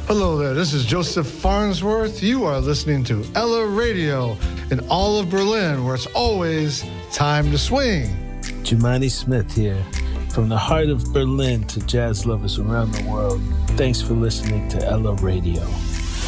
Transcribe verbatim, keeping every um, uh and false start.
Hello there, this is Joseph Farnsworth. You are listening to Ella Radio in all of Berlin, where it's always time to swing. Jumani Smith here, from the heart of Berlin to jazz lovers around the world. Thanks for listening to Ella Radio.